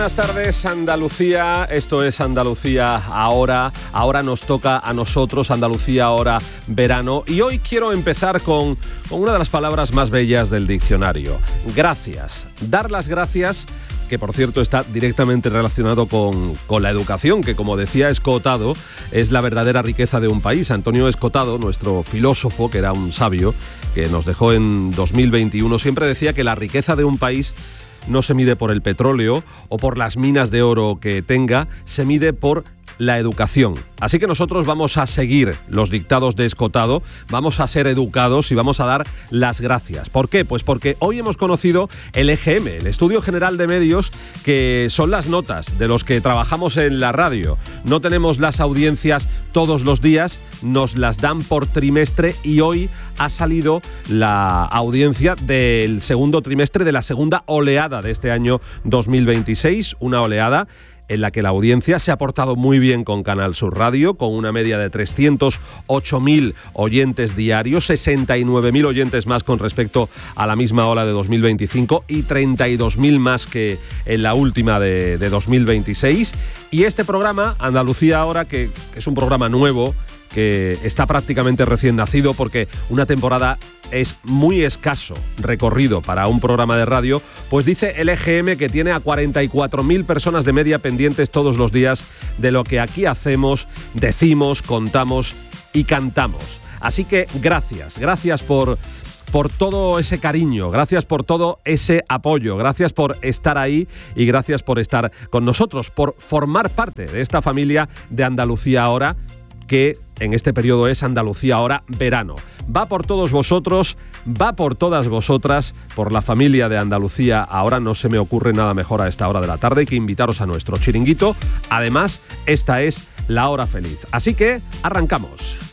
Buenas tardes, Andalucía. Esto es Andalucía ahora. Ahora nos toca a nosotros, Andalucía ahora verano. Y hoy quiero empezar con una de las palabras más bellas del diccionario. Gracias. Dar las gracias, que por cierto está directamente relacionado con la educación, que como decía Escotado, es la verdadera riqueza de un país. Antonio Escotado, nuestro filósofo, que era un sabio, que nos dejó en 2021, siempre decía que la riqueza de un país no se mide por el petróleo o por las minas de oro que tenga, se mide por la educación. Así que nosotros vamos a seguir los dictados de Escotado, vamos a ser educados y vamos a dar las gracias. ¿Por qué? Pues porque hoy hemos conocido el EGM, el Estudio General de Medios, que son las notas de los que trabajamos en la radio. No tenemos las audiencias todos los días, nos las dan por trimestre y hoy ha salido la audiencia del segundo trimestre de la segunda oleada de este año 2026, una oleada en la que la audiencia se ha portado muy bien con Canal Sur Radio, con una media de 308.000 oyentes diarios, 69.000 oyentes más con respecto a la misma ola de 2025 y 32.000 más que en la última de 2026. Y este programa, Andalucía Ahora, que es un programa nuevo, que está prácticamente recién nacido porque una temporada es muy escaso recorrido para un programa de radio, pues dice el EGM que tiene a 44.000 personas de media pendientes todos los días de lo que aquí hacemos, decimos, contamos y cantamos. Así que gracias por todo ese cariño, gracias por todo ese apoyo, gracias por estar ahí y gracias por estar con nosotros, por formar parte de esta familia de Andalucía Ahora, que en este periodo es Andalucía Ahora verano. Va por todos vosotros, va por todas vosotras, por la familia de Andalucía Ahora. No se me ocurre nada mejor a esta hora de la tarde que invitaros a nuestro chiringuito. Además, esta es la hora feliz. Así que arrancamos.